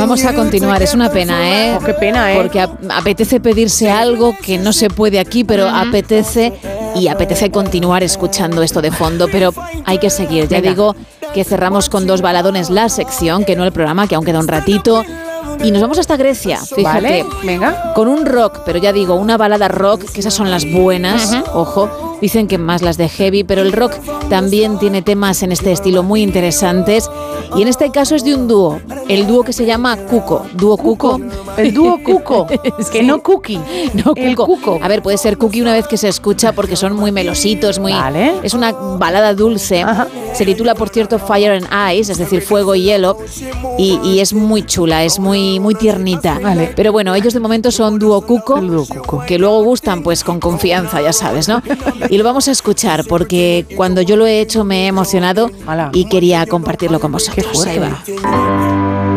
Vamos a continuar, es una pena, ¿eh? Oh, qué pena, ¿eh? Porque apetece pedirse algo que no se puede aquí, pero apetece continuar escuchando esto de fondo, pero hay que seguir. Ya digo que cerramos con 2 baladones la sección, que no el programa, que aún queda un ratito. Y nos vamos hasta Grecia, fíjate, vale, venga. Con un rock, pero ya digo, una balada rock, que esas son las buenas, ojo, dicen que más las de heavy, pero el rock también tiene temas en este estilo muy interesantes, y en este caso es de un dúo, el dúo que se llama Cuco, dúo Cuco. El dúo Cuco, que Sí. no Cookie, No, el Cuco. A ver, puede ser Cookie una vez que se escucha porque son muy melositos, muy... Vale. Es una balada dulce. Ajá. Se titula, por cierto, Fire and Ice, es decir, fuego y hielo, y es muy chula, es muy tiernita. Vale. Pero bueno, ellos de momento son dúo Cuco, El dúo Cuco. que luego gustan pues con confianza, ya sabes, ¿no? Y lo vamos a escuchar porque cuando yo lo he hecho me he emocionado Hala. y quería compartirlo con vosotros. Qué fuerte. Ahí va.